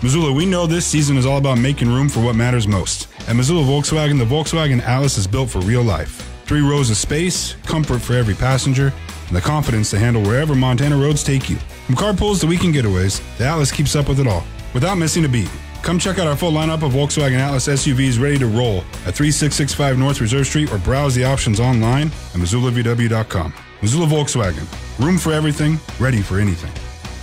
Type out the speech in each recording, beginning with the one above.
Missoula, we know this season is all about making room for what matters most. At Missoula Volkswagen, the Volkswagen Atlas is built for real life. 3 rows of space, comfort for every passenger, and the confidence to handle wherever Montana roads take you. From carpools to weekend getaways, the Atlas keeps up with it all, without missing a beat. Come check out our full lineup of Volkswagen Atlas SUVs ready to roll at 3665 North Reserve Street or browse the options online at MissoulaVW.com. Missoula Volkswagen. Room for everything, ready for anything.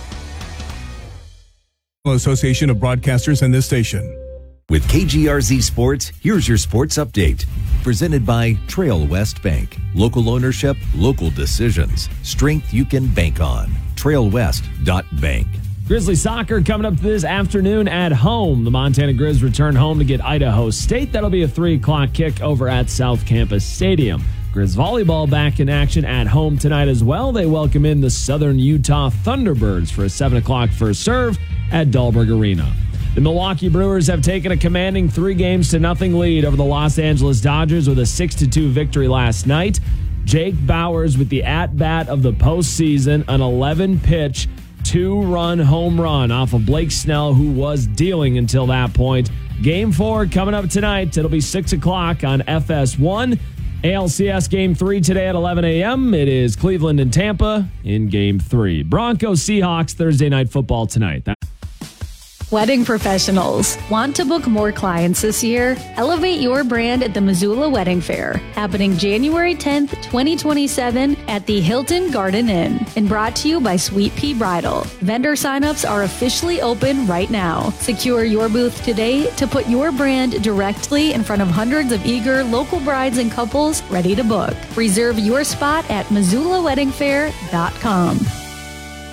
Association of Broadcasters and this station. With KGRZ Sports, here's your sports update. Presented by Trail West Bank. Local ownership, local decisions. Strength you can bank on. TrailWest.bank. Grizzly soccer coming up this afternoon at home. The Montana Grizz return home to get Idaho State. That'll be a 3 o'clock kick over at South Campus Stadium. Grizz volleyball back in action at home tonight as well. They welcome in the Southern Utah Thunderbirds for a 7 o'clock first serve at Dahlberg Arena. The Milwaukee Brewers have taken a commanding 3-0 lead over the Los Angeles Dodgers with a 6-2 victory last night. Jake Bauers with the at-bat of the postseason, an 11-pitch, 2-run home run off of Blake Snell, who was dealing until that point. Game 4 coming up tonight. It'll be 6 o'clock on FS1. ALCS Game 3 today at 11 a.m. It is Cleveland and Tampa in Game 3. Broncos Seahawks Thursday Night Football tonight. Wedding professionals. Want to book more clients this year? Elevate your brand at the Missoula Wedding Fair, happening January 10th, 2027 at the Hilton Garden Inn, and brought to you by Sweet Pea Bridal. Vendor signups are officially open right now. Secure your booth today to put your brand directly in front of hundreds of eager local brides and couples ready to book. Reserve your spot at MissoulaWeddingFair.com.